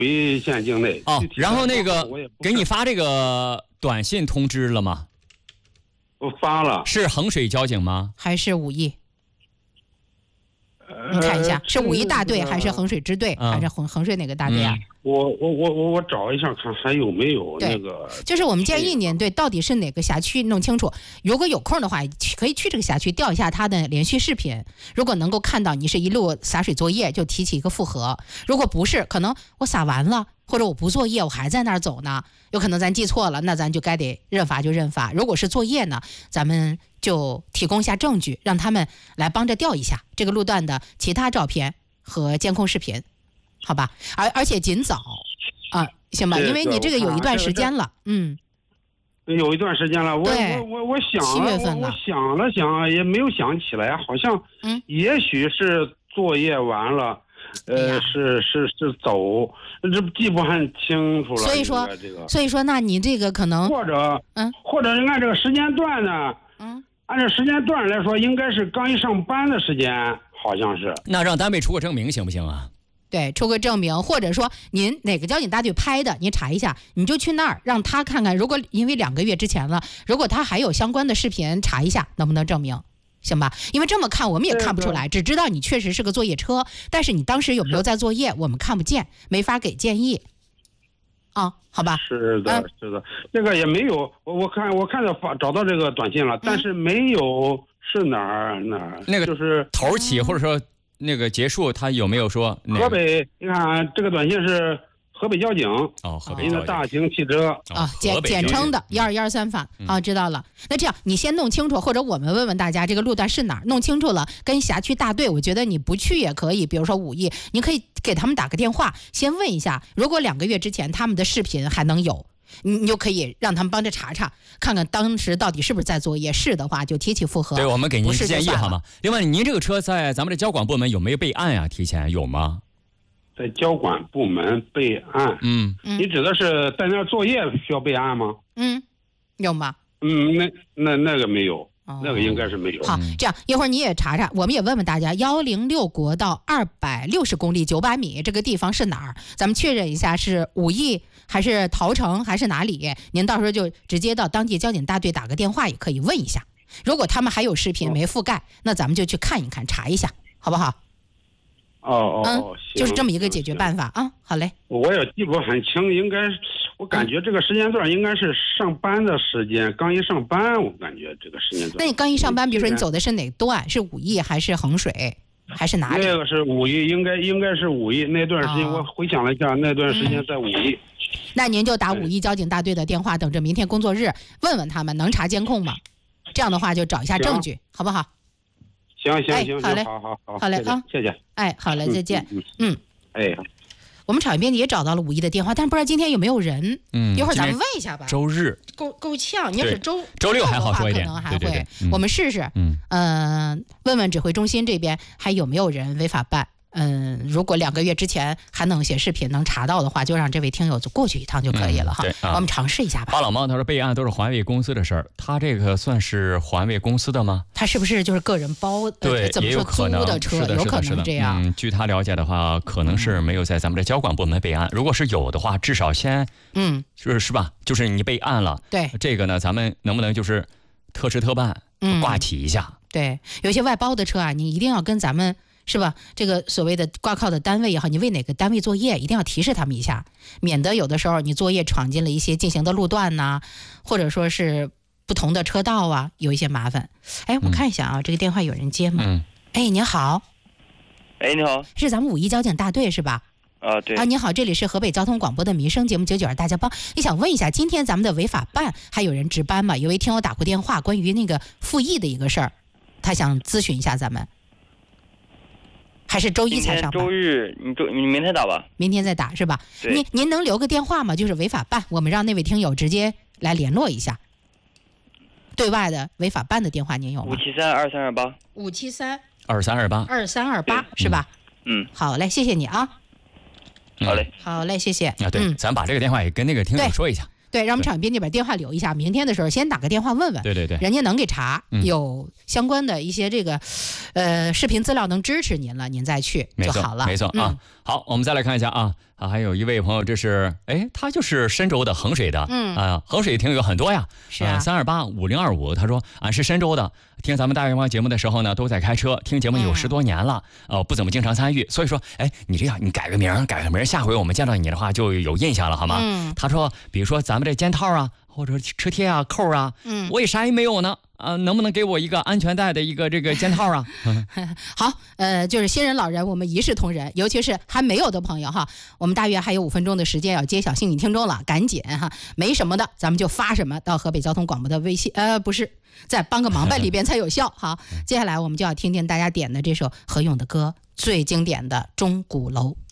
回县境内。 哦，然后那个给你发这个短信通知了吗？ 我发了。 是衡水交警吗？ 还是武义？你看一下，是武义大队还是衡水支队，还是衡水哪个大队啊？ 我找一下看还有没有那个。 就是我们建议您对到底是哪个辖区弄清楚。如果有空的话，可以去这个辖区调一下他的连续视频。如果能够看到你是一路洒水作业，就提起一个复核。如果不是，可能我洒完了，或者我不作业，我还在那儿走呢，有可能咱记错了，那咱就该得认罚就认罚。如果是作业呢，咱们就提供一下证据，让他们来帮着调一下这个路段的其他照片和监控视频，好吧？而且尽早啊，行吧？因为你这个有一段时间了， 有一段时间了。我想 7月份了， 我想了想也没有想起来，好像也许是作业完了。是走，这记不很清楚了。 所以说，那你这个可能或者按这个时间段呢，按照时间段来说，应该是刚一上班的时间，好像是。 那让单位出个证明行不行啊？ 对，出个证明，或者说您哪个交警大队拍的，您查一下，你就去那儿让他看看。如果因为2个月之前了，如果他还有相关的视频，查一下能不能证明。行吧，因为这么看我们也看不出来，只知道你确实是个作业车，但是你当时有没有在作业，我们看不见，没法给建议。好吧。 是的，是的，这个也没有，我看到找到这个短信了，但是没有是哪儿， 那个就是头起或者说那个结束，他有没有说河北？你看这个短信是河北交警河北的大型汽车简称的12123番知道了。那这样你先弄清楚，或者我们问问大家这个路段是哪儿，弄清楚了跟辖区大队，我觉得你不去也可以，比如说武义，你可以给他们打个电话，先问一下，如果2个月之前他们的视频还能有，你就可以让他们帮着查查，看看当时到底是不是在作业，是的话就提起复核。 对，我们给您建议好吗？另外，您这个车在咱们的交管部门有没有备案呀？提前有吗？ 在交管部门备案，你指的是在那儿作业需要备案吗？ 有吗？ 那个没有，那个应该是没有。 好，这样一会儿你也查查，我们也问问大家，106国道260公里900米这个地方是哪儿？咱们确认一下是武义还是桃城还是哪里？您到时候就直接到当地交警大队打个电话也可以问一下。如果他们还有视频没覆盖，那咱们就去看一看，查一下，好不好？就是这么一个解决办法啊。好嘞， 我也记不很清，应该我感觉这个时间段应该是上班的时间，刚一上班，我感觉这个时间段。 那你刚一上班，比如说你走的是哪段？是武义还是衡水还是哪里？ 那个是武义，应该是武义。那段时间我回想了一下，那段时间在武义。 那您就打武义交警大队的电话，等着明天工作日问问他们能查监控吗？这样的话就找一下证据，好不好？ 行， 好嘞，好嘞啊， 谢谢。 好嘞，再见。我们场编辑也找到了武义的电话，但是不知道今天有没有人。一会儿咱们问一下吧。 周日够呛，你要是周六还好说一点， 可能还会。 对， 我们试试。问问指挥中心这边还有没有人违法办。如果2个月之前还能写视频能查到的话，就让这位听友过去一趟就可以了哈。我们尝试一下吧。 巴老猫他说备案都是环卫公司的事儿，他这个算是环卫公司的吗？ 他是不是就是个人包？ 对， 怎么说租的车？有可能这样。 据他了解的话，可能是没有在咱们的交管部门备案。如果是有的话，至少先是吧？就是你备案了。 对， 这个呢，咱们能不能就是特事特办，挂起一下？ 对，有些外包的车啊，你一定要跟咱们。是吧？这个所谓的挂靠的单位也好，你为哪个单位作业，一定要提示他们一下，免得有的时候你作业闯进了一些进行的路段呐，或者说是不同的车道啊，有一些麻烦。我看一下啊，这个电话有人接吗？您好。 你好， 是咱们武义交警大队是吧？ 对。 你好，这里是河北交通广播的民生节目99大家帮。你想问一下，今天咱们的违法办还有人值班吗？有位听友打过电话，关于那个复议的一个事儿，他想咨询一下咱们。还是周一才上班？ 周日，你明天打吧。 明天再打是吧？ 对。 您能留个电话吗？就是违法办，我们让那位听友直接来联络一下。对外的违法办的电话您有吗 ？5732328。 5732328是吧？好嘞，谢谢你啊。好嘞，谢谢。 对，咱把这个电话也跟那个听友说一下。 对，让我们场编辑把电话留一下，明天的时候先打个电话问问， 对， 人家能给查，有相关的一些这个视频资料能支持您了，您再去就好了。 没错啊。好，我们再来看一下啊， 还有一位朋友，这是他就是深州的衡水的，衡水听友很多呀， 是啊 3285025，他说俺是深州的，听咱们大圆帮节目的时候呢，都在开车，听节目有10多年了，不怎么经常参与，所以说，你这样你改个名，下回我们见到你的话就有印象了，好吗？他说，比如说咱们这肩套啊，或者车贴啊、扣啊，我也啥也没有呢。能不能给我一个安全带的一个这个肩套啊？ 好，就是新人老人，我们一视同仁，尤其是还没有的朋友哈，我们大约还有5分钟的时间要揭晓幸运听众了，赶紧哈，没什么的咱们就发什么到河北交通广播的微信，不是，在帮个忙吧里边才有效。好，接下来我们就要听听大家点的这首何勇的歌，最经典的《钟鼓楼》。